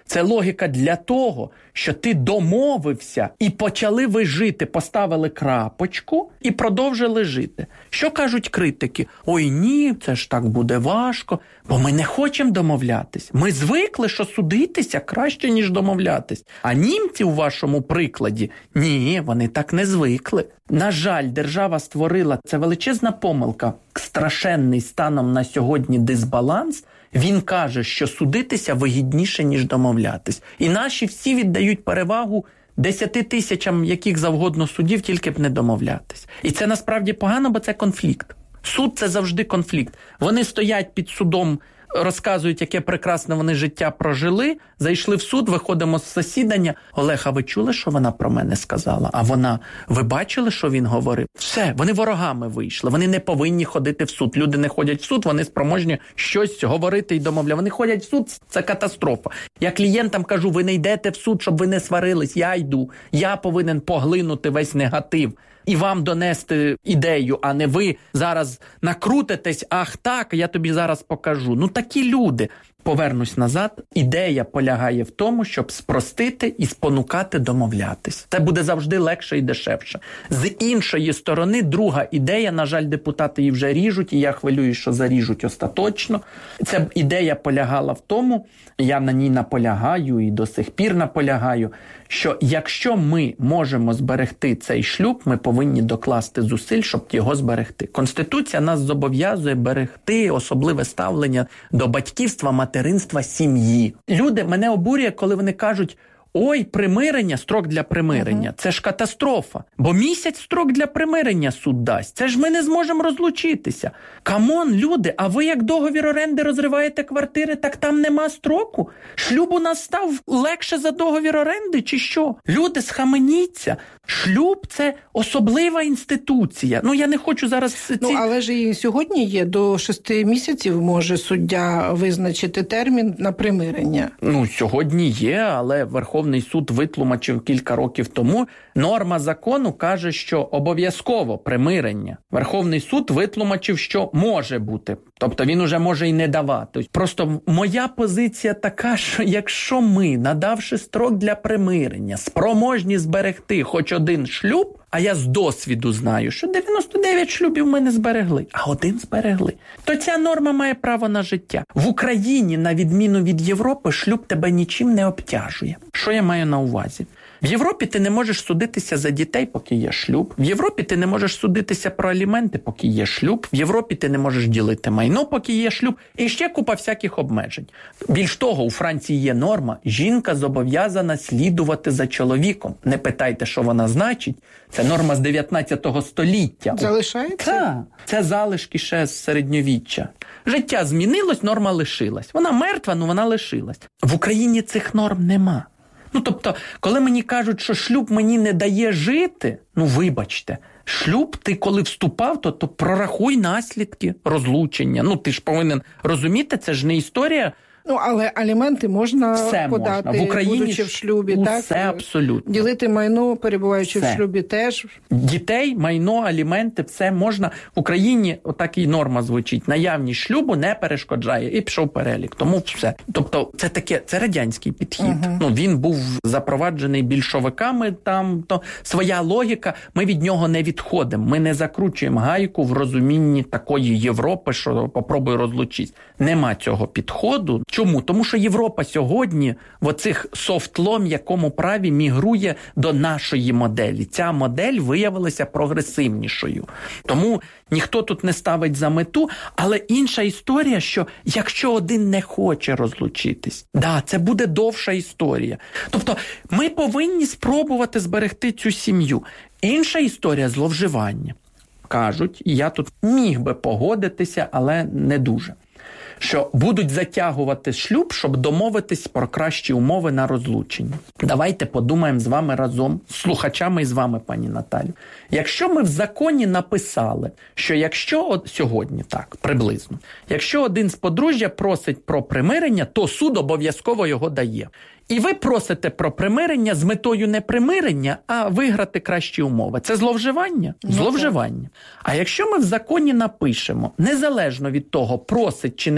Це логіка для того, що ти домовився і почали ви жити, поставили крапочку і продовжили жити. Що кажуть критики? Ой, ні, це ж так буде важко, бо ми не хочемо домовлятись. Ми звикли, що судитися краще, ніж домовлятись. А німці у вашому прикладі, ні, вони так не звикли. На жаль, держава створила, це величезна помилка, страшенний станом на сьогодні дисбаланс. Він каже, що судитися вигідніше, ніж домовлятись. І наші всі віддають перевагу 10 тисячам яких завгодно судів, тільки б не домовлятись. І це насправді погано, бо це конфлікт. Суд – це завжди конфлікт. Вони стоять під судом, розказують, яке прекрасне вони життя прожили, зайшли в суд, виходимо з засідання. Олег, а ви чули, що вона про мене сказала? А вона, ви бачили, що він говорив? Все, вони ворогами вийшли, вони не повинні ходити в суд. Люди не ходять в суд, вони спроможні щось говорити і домовляти. Вони ходять в суд, це катастрофа. Я клієнтам кажу, ви не йдете в суд, щоб ви не сварились, я йду. Я повинен поглинути весь негатив і вам донести ідею, а не ви зараз накрутитесь, ах так, я тобі зараз покажу. Ну такі люди. Повернусь назад. Ідея полягає в тому, щоб спростити і спонукати домовлятись. Це буде завжди легше і дешевше. З іншої сторони, друга ідея, на жаль, депутати її вже ріжуть, і я хвилююсь, що заріжуть остаточно. Ця ідея полягала в тому, я на ній наполягаю і до сих пір наполягаю, що якщо ми можемо зберегти цей шлюб, ми повинні докласти зусиль, щоб його зберегти. Конституція нас зобов'язує берегти особливе ставлення до батьківства, материнства, сім'ї. Люди, мене обурює, коли вони кажуть, ой, примирення, строк для примирення. Це ж катастрофа. Бо місяць строк для примирення суд дасть. Це ж ми не зможемо розлучитися. Камон, люди, а ви як договір оренди розриваєте квартири, так там нема строку? Шлюб у нас став легше за договір оренди чи що? Люди, схаменіться. Шлюб – це особлива інституція. Ну, я не хочу зараз... але ж і сьогодні є, до 6 місяців може суддя визначити термін на примирення. Ну, сьогодні є, але Верховний суд витлумачив кілька років тому. Норма закону каже, що обов'язково примирення. Верховний суд витлумачив, що може бути. Тобто він уже може і не давати. Просто моя позиція така, що якщо ми, надавши строк для примирення, спроможні зберегти хоч один шлюб, а я з досвіду знаю, що 99 шлюбів ми не зберегли, а один зберегли, то ця норма має право на життя. В Україні, на відміну від Європи, шлюб тебе нічим не обтяжує. Що я маю на увазі? В Європі ти не можеш судитися за дітей, поки є шлюб. В Європі ти не можеш судитися про аліменти, поки є шлюб. В Європі ти не можеш ділити майно, поки є шлюб. І ще купа всяких обмежень. Більш того, у Франції є норма. Жінка зобов'язана слідувати за чоловіком. Не питайте, що вона значить. Це норма з 19 століття. Залишається? Так. Це залишки ще з середньовіччя. Життя змінилось, норма лишилась. Вона мертва, але вона лишилась. В Україні цих норм нема. Ну, тобто, коли мені кажуть, що шлюб мені не дає жити, ну, вибачте, шлюб, ти коли вступав, то прорахуй наслідки розлучення. Ну, ти ж повинен розуміти, це ж не історія. Ну, але аліменти можна все подати, можна. В Україні будучи в шлюбі, усе так? Все абсолютно. Ділити майно, перебуваючи в шлюбі теж. Дітей, майно, аліменти, все можна. В Україні отак і норма звучить. Наявність шлюбу не перешкоджає. І пішов перелік. Тому все. Тобто це таке, це радянський підхід. Ну, він був запроваджений більшовиками, там то своя логіка, ми від нього не відходимо. Ми не закручуємо гайку в розумінні такої Європи, що попробуй розлучись. Нема цього підходу. Чому? Тому що Європа сьогодні в оцих софт-ло м'якому праві мігрує до нашої моделі. Ця модель виявилася прогресивнішою. Тому ніхто тут не ставить за мету, але інша історія, що якщо один не хоче розлучитись, це буде довша історія. Тобто ми повинні спробувати зберегти цю сім'ю. Інша історія – зловживання. Кажуть, і я тут міг би погодитися, але не дуже. Що будуть затягувати шлюб, щоб домовитись про кращі умови на розлучення. Давайте подумаємо з вами разом, з слухачами і з вами, пані Наталю. Якщо ми в законі написали, що якщо сьогодні, так, приблизно, якщо один з подружжя просить про примирення, то суд обов'язково його дає. І ви просите про примирення з метою не примирення, а виграти кращі умови. Це зловживання? Зловживання. А якщо ми в законі напишемо, незалежно від того, просить чи не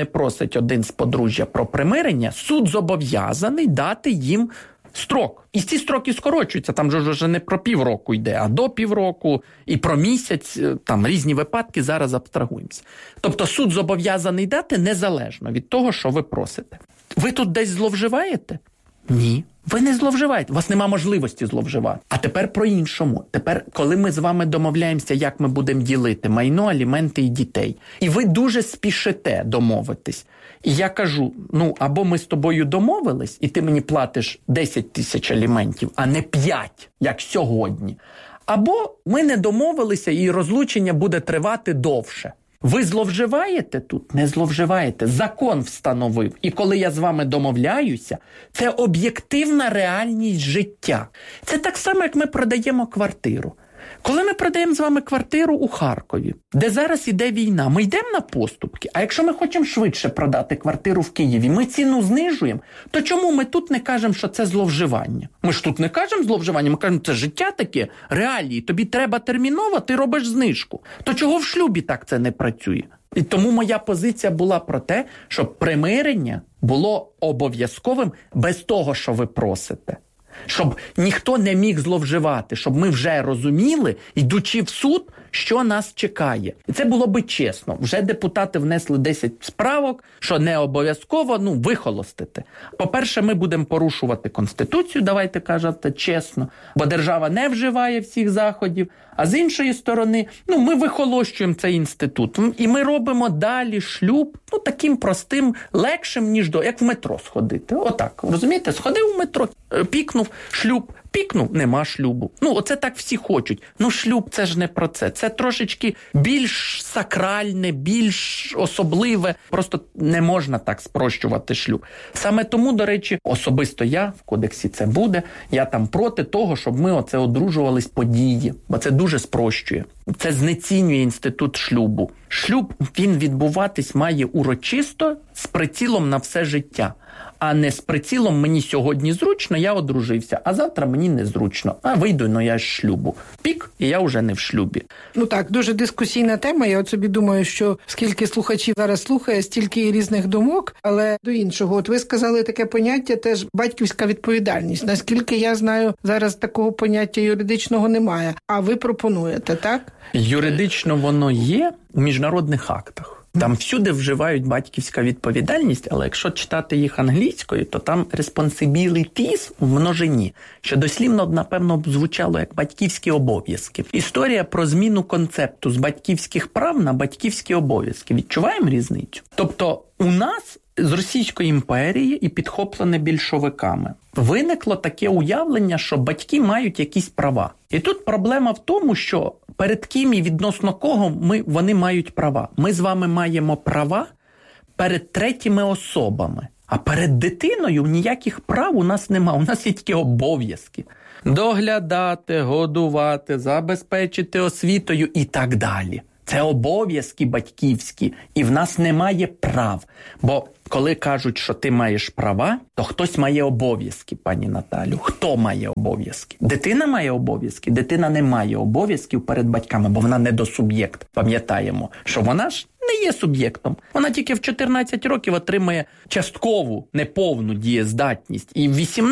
просить один з подружжя про примирення, суд зобов'язаний дати їм строк. І ці строки скорочуються, там же вже не про півроку йде, а до півроку, і про місяць, там різні випадки, зараз абстрагуємося. Тобто суд зобов'язаний дати незалежно від того, що ви просите. Ви тут десь зловживаєте? Ні. Ви не зловживаєте, у вас нема можливості зловживати. А тепер про іншому. Тепер, коли ми з вами домовляємося, як ми будемо ділити майно, аліменти і дітей, і ви дуже спішите домовитись, і я кажу, або ми з тобою домовились, і ти мені платиш 10 тисяч аліментів, а не 5, як сьогодні. Або ми не домовилися, і розлучення буде тривати довше. Ви зловживаєте тут? Не зловживаєте. Закон встановив. І коли я з вами домовляюся, це об'єктивна реальність життя. Це так само, як ми продаємо квартиру. Коли ми продаємо з вами квартиру у Харкові, де зараз іде війна, ми йдемо на поступки. А якщо ми хочемо швидше продати квартиру в Києві, ми ціну знижуємо, то чому ми тут не кажемо, що це зловживання? Ми ж тут не кажемо зловживання, ми кажемо, це життя таке, реалії, тобі треба терміново, ти робиш знижку. То чого в шлюбі так це не працює? І тому моя позиція була про те, щоб примирення було обов'язковим без того, що ви просите. Щоб ніхто не міг зловживати, щоб ми вже розуміли, йдучи в суд, що нас чекає. І це було би чесно. Вже депутати внесли 10 справок, що не обов'язково, вихолостити. По-перше, ми будемо порушувати Конституцію, давайте кажете чесно, бо держава не вживає всіх заходів. А з іншої сторони, ми вихолощуємо цей інститут. І ми робимо далі шлюб, таким простим, легшим, ніж як в метро сходити. Отак, розумієте? Сходив в метро, пікнув, шлюб, пікнув, нема шлюбу. Оце так всі хочуть. Шлюб – це ж не про це. Це трошечки більш сакральне, більш особливе. Просто не можна так спрощувати шлюб. Саме тому, до речі, особисто я, в кодексі це буде, я там проти того, щоб ми одружувались по дії. Бо це дуже спрощує. Це знецінює інститут шлюбу. Шлюб, він відбуватись має урочисто з прицілом на все життя. А не з прицілом мені сьогодні зручно, я одружився, а завтра мені незручно. А вийду, я з шлюбу. Пік, і я вже не в шлюбі. Так, дуже дискусійна тема. Я собі думаю, що скільки слухачів зараз слухає, стільки різних думок, але до іншого. Ви сказали таке поняття теж батьківська відповідальність. Наскільки я знаю, зараз такого поняття юридичного немає. А ви пропонуєте, так? Юридично воно є в міжнародних актах. Там всюди вживають батьківська відповідальність, але якщо читати їх англійською, то там responsibilities в множині, що дослівно, напевно, звучало як батьківські обов'язки. Історія про зміну концепту з батьківських прав на батьківські обов'язки. Відчуваємо різницю? Тобто у нас з Російської імперії і підхоплене більшовиками виникло таке уявлення, що батьки мають якісь права. І тут проблема в тому, що перед ким і відносно кого вони мають права. Ми з вами маємо права перед третіми особами. А перед дитиною ніяких прав у нас нема. У нас є тільки обов'язки. Доглядати, годувати, забезпечити освітою і так далі. Це обов'язки батьківські, і в нас немає прав. Бо коли кажуть, що ти маєш права, то хтось має обов'язки, пані Наталю. Хто має обов'язки? Дитина має обов'язки? Дитина не має обов'язків перед батьками, бо вона недосуб'єкт. Пам'ятаємо, що вона ж не є суб'єктом. Вона тільки в 14 років отримує часткову, неповну дієздатність. І в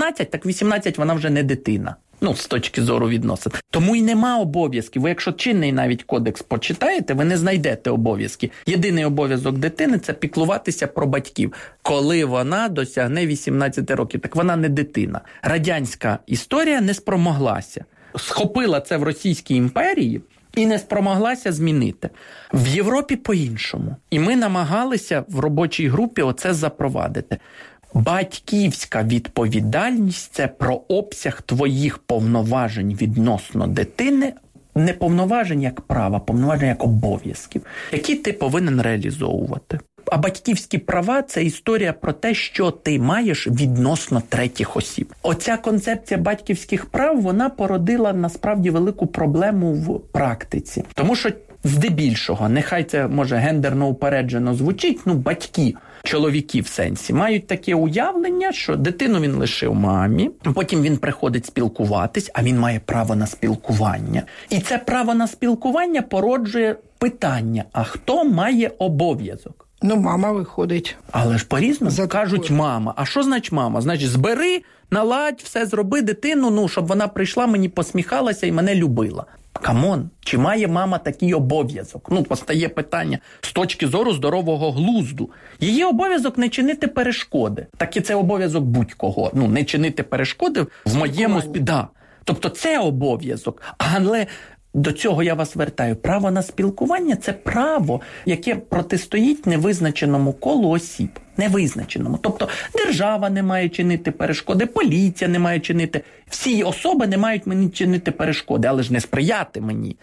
18 вона вже не дитина. З точки зору відносин. Тому й нема обов'язків. Ви якщо чинний навіть кодекс почитаєте, ви не знайдете обов'язки. Єдиний обов'язок дитини – це піклуватися про батьків. Коли вона досягне 18 років, так вона не дитина. Радянська історія не спромоглася. Схопила це в Російській імперії і не спромоглася змінити. В Європі по-іншому. І ми намагалися в робочій групі оце запровадити. Батьківська відповідальність – це про обсяг твоїх повноважень відносно дитини, не повноважень як права, повноважень як обов'язків, які ти повинен реалізовувати. А батьківські права – це історія про те, що ти маєш відносно третіх осіб. Оця концепція батьківських прав, вона породила насправді велику проблему в практиці. Тому що здебільшого, нехай це може гендерно упереджено звучить, батьки, чоловіки в сенсі, мають таке уявлення, що дитину він лишив мамі, потім він приходить спілкуватись, а він має право на спілкування. І це право на спілкування породжує питання, а хто має обов'язок? Ну, мама виходить. Але ж по-різному кажуть мама. А що значить мама? Значить, збери, наладь, все зроби дитину, щоб вона прийшла, мені посміхалася і мене любила. Камон, чи має мама такий обов'язок? Постає питання з точки зору здорового глузду. Її обов'язок не чинити перешкоди. Так і це обов'язок будь-кого. Не чинити перешкоди в моєму да. Тобто це обов'язок. Але до цього я вас вертаю. Право на спілкування – це право, яке протистоїть невизначеному колу осіб. Невизначеному. Тобто держава не має чинити перешкоди, поліція не має чинити, всі особи не мають мені чинити перешкоди, але ж не сприяти мені.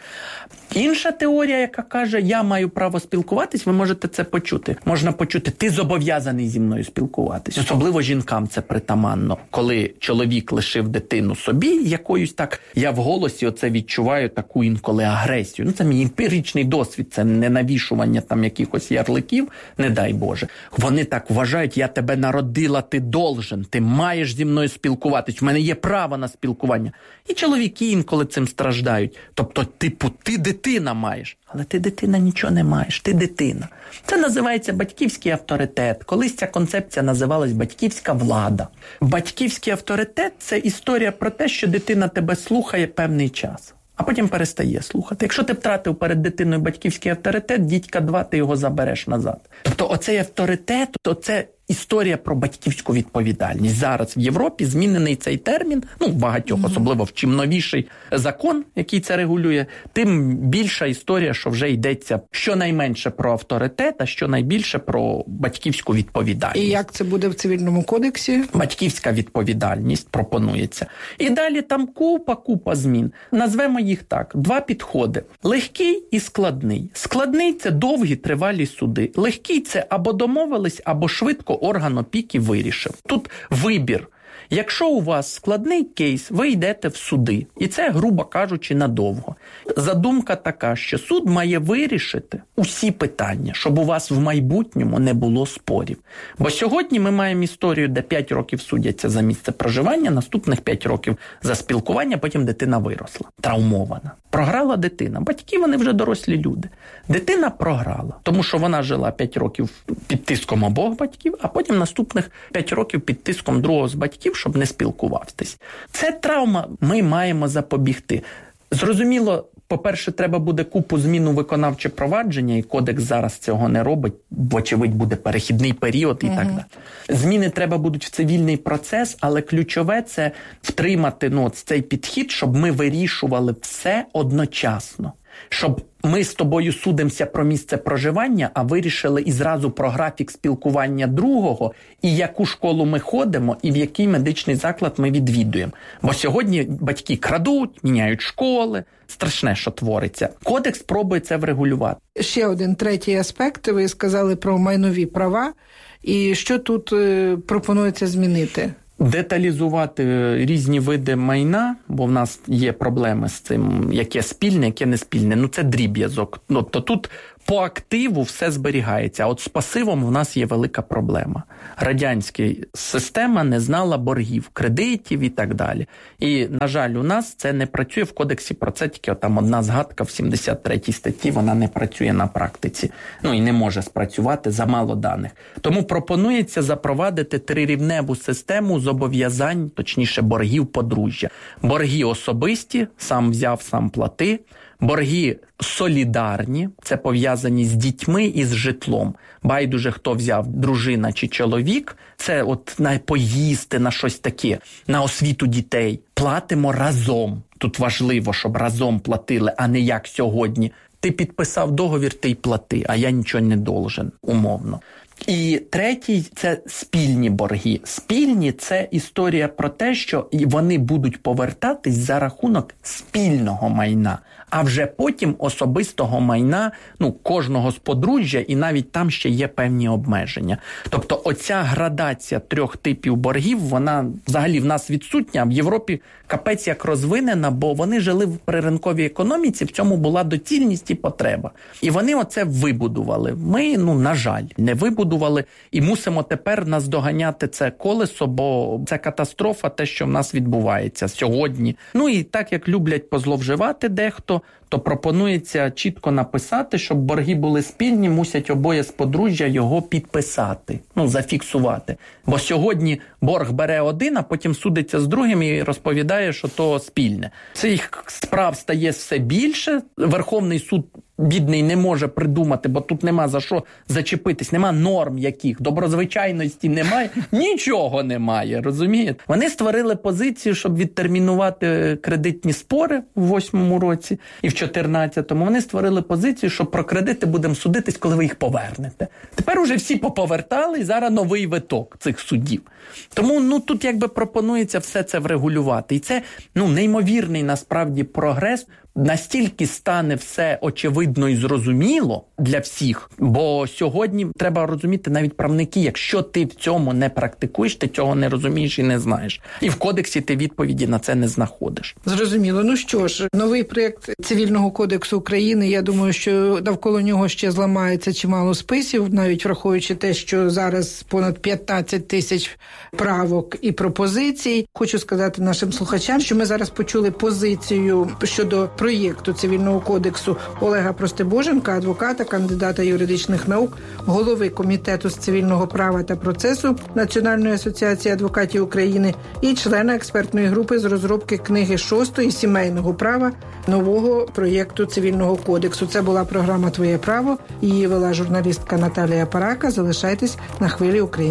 Інша теорія, яка каже, я маю право спілкуватись, ви можете це почути. Можна почути, ти зобов'язаний зі мною спілкуватись. Особливо жінкам це притаманно. Коли чоловік лишив дитину собі, якоюсь так, я в голосі оце відчуваю таку інколи агресію. Це мій емпіричний досвід, це не навішування там якихось ярликів, не дай Боже. Вони так вважають, я тебе народила, ти должен, ти маєш зі мною спілкуватись, в мене є право на спілкування. І чоловіки інколи цим страждають. Тобто, ти дитина маєш, але ти дитина нічого не маєш, ти дитина. Це називається батьківський авторитет. Колись ця концепція називалась батьківська влада. Батьківський авторитет – це історія про те, що дитина тебе слухає певний час, а потім перестає слухати. Якщо ти втратив перед дитиною батьківський авторитет, дідька 2, ти його забереш назад. Тобто оцей авторитет, це історія про батьківську відповідальність. Зараз в Європі змінений цей термін, багатьох, особливо в чим новіший закон, який це регулює, тим більша історія, що вже йдеться щонайменше про авторитет, а щонайбільше про батьківську відповідальність. І як це буде в Цивільному кодексі? Батьківська відповідальність пропонується. І далі там купа змін. Назвемо їх так. 2 підходи. Легкий і складний. Складний – це довгі, тривалі суди. Легкий – це або домовились, або швидко орган опіки вирішив. Тут вибір. Якщо у вас складний кейс, ви йдете в суди. І це, грубо кажучи, надовго. Задумка така, що суд має вирішити усі питання, щоб у вас в майбутньому не було спорів. Бо сьогодні ми маємо історію, де 5 років судяться за місце проживання, наступних 5 років за спілкування, потім дитина виросла. Травмована. Програла дитина. Батьки, вони вже дорослі люди. Дитина програла, тому що вона жила 5 років під тиском обох батьків, а потім наступних 5 років під тиском другого з батьків, щоб не спілкуватись. Це травма, ми маємо запобігти. Зрозуміло, по-перше, треба буде купу змін у виконавче провадження, і кодекс зараз цього не робить, вочевидь буде перехідний період і так далі. Зміни треба будуть в цивільний процес, але ключове – це втримати цей підхід, щоб ми вирішували все одночасно. Щоб ми з тобою судимося про місце проживання, а вирішили і зразу про графік спілкування другого, і яку школу ми ходимо, і в який медичний заклад ми відвідуємо. Бо сьогодні батьки крадуть, міняють школи. Страшне, що твориться. Кодекс пробує це врегулювати. Ще один третій аспект. Ви сказали про майнові права. І що тут пропонується змінити? Деталізувати різні види майна, бо в нас є проблеми з цим, яке спільне, яке не спільне. Це дріб'язок. Тобто тут по активу все зберігається, а от з пасивом в нас є велика проблема. Радянська система не знала боргів, кредитів і так далі. І, на жаль, у нас це не працює в кодексі, про це тільки там одна згадка в 73-й статті, вона не працює на практиці. І не може спрацювати, замало даних. Тому пропонується запровадити 3-рівневу систему зобов'язань, точніше боргів подружжя. Борги особисті, сам взяв, сам плати. Борги солідарні, це пов'язані з дітьми і з житлом. Байдуже, хто взяв, дружина чи чоловік, це на поїсти, на щось таке, на освіту дітей. Платимо разом. Тут важливо, щоб разом платили, а не як сьогодні. Ти підписав договір, ти й плати, а я нічого не должен, умовно. І третій – це спільні борги. Спільні – це історія про те, що вони будуть повертатись за рахунок спільного майна, а вже потім особистого майна кожного з подружжя, і навіть там ще є певні обмеження. Тобто оця градація 3 типів боргів, вона взагалі в нас відсутня, а в Європі капець як розвинена, бо вони жили в приринковій економіці, в цьому була доцільність і потреба. І вони оце вибудували. Ми, на жаль, не вибудували і мусимо тепер наздоганяти це колесо, бо це катастрофа, те, що в нас відбувається сьогодні. І так, як люблять позловживати дехто, то пропонується чітко написати, щоб борги були спільні, мусять обоє з подружжя його підписати, зафіксувати. Бо сьогодні борг бере один, а потім судиться з другим і розповідає, що то спільне. Цих справ стає все більше, Верховний суд бідний не може придумати, бо тут нема за що зачепитись, нема норм яких, доброзвичайності немає, нічого немає, розумієте? Вони створили позицію, щоб відтермінувати кредитні спори в 8-му році і в 14-му. Вони створили позицію, що про кредити будемо судитись, коли ви їх повернете. Тепер уже всі поповертали, і зараз новий виток цих судів. Тому тут якби пропонується все це врегулювати. І це неймовірний насправді прогрес. Настільки стане все очевидно і зрозуміло для всіх, бо сьогодні треба розуміти навіть правники, якщо ти в цьому не практикуєш, ти цього не розумієш і не знаєш. І в кодексі ти відповіді на це не знаходиш. Зрозуміло. Ну що ж, новий проєкт Цивільного кодексу України, я думаю, що навколо нього ще зламається чимало списів, навіть враховуючи те, що зараз понад 15 тисяч правок і пропозицій. Хочу сказати нашим слухачам, що ми зараз почули позицію щодо проєкту Цивільного кодексу Олега Простебоженка, адвоката, кандидата юридичних наук, голови Комітету з цивільного права та процесу Національної асоціації адвокатів України і члена експертної групи з розробки книги 6-ї сімейного права нового проєкту Цивільного кодексу. Це була програма «Твоє право». Її вела журналістка Наталія Парака. Залишайтесь на хвилі України.